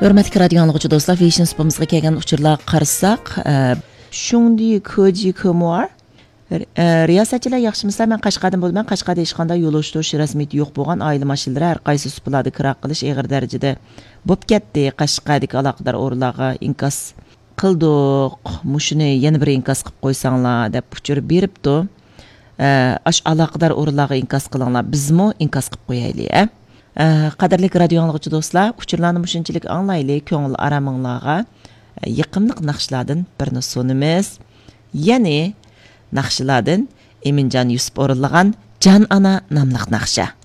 Hörmətli radio anlıqçı dostlar, Vision Spamızğa kelgan uçurlar qarasaq, şundi koji komor riyasətçilər yaxşımızlar, mən Qashqardan bo'lman. Qashqarda hech qanday yo'l o'tirish rasmiyati yo'q bo'lgan oila mashinalari har qaysi supalarda kira qilish og'ir darajada bo'lib ketdi. Qashqardagi aloqador o'rinlarga inkas qildik. Mushuni yana bir inkas qilib qo'ysanglar deb uchur beribdi. Ash aloqador o'rinlarga inkas qilinglar. Bizmi inkas qilib qo'yaylik, qadrli radio anlıqçı dostlar, uçurlarni mushunchalik anglaylik, ko'ngil araminglarga yiqimliq naqshlardan birini sunimiz. Ya'ni naqshlardan Eminjon Yusuf o'rinlagan Jan Ana nomli naqsha.